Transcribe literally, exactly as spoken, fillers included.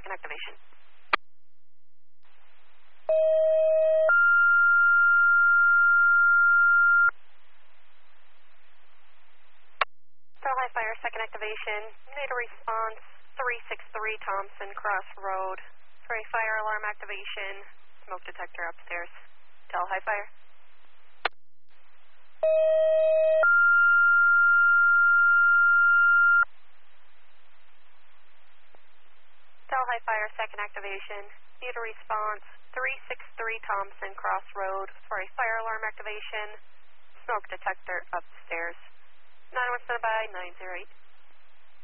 second activation. Delhi Fire, second activation. Need a response, three six three Thompson Cross Road. For a fire alarm activation, smoke detector upstairs. Delhi Fire. Delhi Fire, second activation. Need a response, three six three Thompson Cross Road. For a fire alarm activation, smoke detector upstairs. nine one seven by nine zero eight.